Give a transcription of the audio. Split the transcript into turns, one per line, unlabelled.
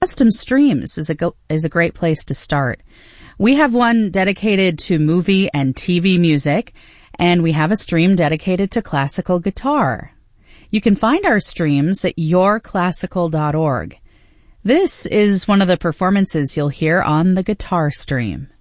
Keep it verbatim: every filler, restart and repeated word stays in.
Custom Streams is a, go- is a great place to start. We have one dedicated to movie and T V music, and we have a stream dedicated to classical guitar. You can find our streams at your classical dot org. This is one of the performances you'll hear on the Guitar Stream.